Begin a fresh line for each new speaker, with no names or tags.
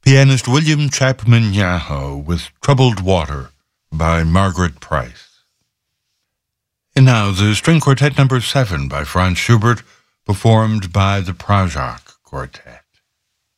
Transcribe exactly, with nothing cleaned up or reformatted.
pianist William Chapman Yaho with Troubled Water by Margaret Price. And now the String Quartet number seven by Franz Schubert, performed by the Prajak Quartet.